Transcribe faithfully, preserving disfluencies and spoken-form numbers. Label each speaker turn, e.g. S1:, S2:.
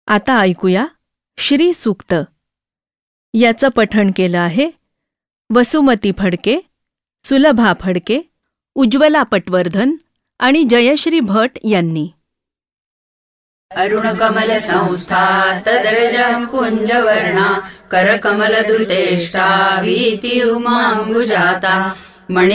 S1: आता ऐकूया श्री सूक्त. याचं पठण केलं आहे वसुमती फडके, सुलभा फडके, उज्ज्वला पटवर्धन आणि जयश्री भट यांनी.
S2: अरुणकमल संस्था तदर्जः पुञ्जवर्णा करकमल धृतेष्टा वीति उमाम्बुजाता मणि